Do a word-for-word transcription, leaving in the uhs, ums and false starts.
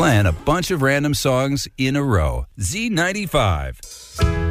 playing a bunch of random songs in a row. Z ninety-five.